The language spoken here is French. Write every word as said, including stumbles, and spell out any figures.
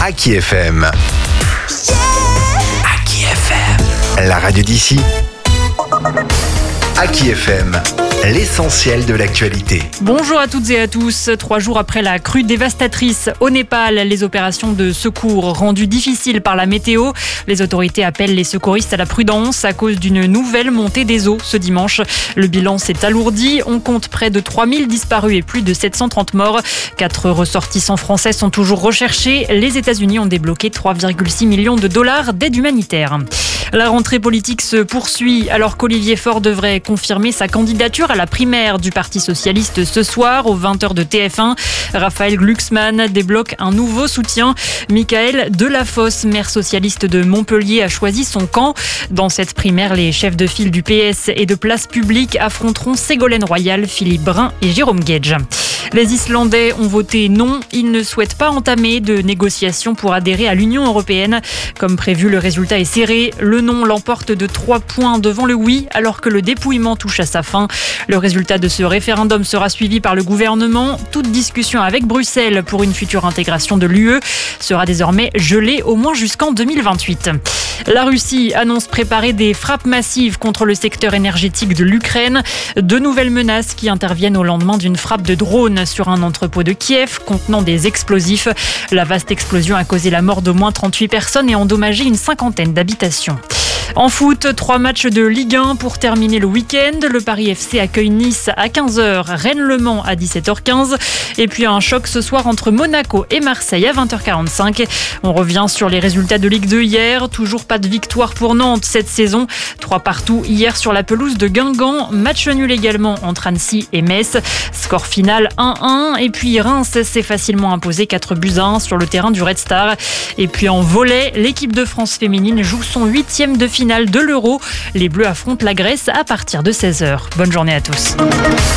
Aki F M. Aki F M, la radio d'ici. Aki F M, l'essentiel de l'actualité. Bonjour à toutes et à tous. Trois jours après la crue dévastatrice au Népal, les opérations de secours rendues difficiles par la météo. Les autorités appellent les secouristes à la prudence à cause d'une nouvelle montée des eaux ce dimanche. Le bilan s'est alourdi. On compte près de trois mille disparus et plus de sept cent trente morts. Quatre ressortissants français sont toujours recherchés. Les États-Unis ont débloqué trois virgule six millions de dollars d'aide humanitaire. La rentrée politique se poursuit alors qu'Olivier Faure devrait confirmer sa candidature à la primaire du Parti socialiste ce soir aux vingt heures de T F un. Raphaël Glucksmann débloque un nouveau soutien. Michael Delafosse, maire socialiste de Montpellier, a choisi son camp. Dans cette primaire, les chefs de file du P S et de Place Publique affronteront Ségolène Royal, Philippe Brun et Jérôme Guedj. Les Islandais ont voté non. Ils ne souhaitent pas entamer de négociations pour adhérer à l'Union européenne. Comme prévu, le résultat est serré. Le non l'emporte de trois points devant le oui, alors que le dépouillement touche à sa fin. Le résultat de ce référendum sera suivi par le gouvernement. Toute discussion avec Bruxelles pour une future intégration de l'U E sera désormais gelée au moins jusqu'en deux mille vingt-huit. La Russie annonce préparer des frappes massives contre le secteur énergétique de l'Ukraine. De nouvelles menaces qui interviennent au lendemain d'une frappe de drone sur un entrepôt de Kiev contenant des explosifs. La vaste explosion a causé la mort d'au moins trente-huit personnes et endommagé une cinquantaine d'habitations. En foot, trois matchs de Ligue un pour terminer le week-end. Le Paris F C accueille Nice à quinze heures, Rennes-Le Mans à dix-sept heures quinze. Et puis un choc ce soir entre Monaco et Marseille à vingt heures quarante-cinq. On revient sur les résultats de Ligue deux hier. Toujours pas de victoire pour Nantes cette saison. Trois partout hier sur la pelouse de Guingamp. Match nul également entre Annecy et Metz. Score final un un. Et puis Reims s'est facilement imposé quatre buts à un sur le terrain du Red Star. Et puis en volley, l'équipe de France féminine joue son huitième de finale de l'Euro. Les Bleus affrontent la Grèce à partir de seize heures. Bonne journée à tous.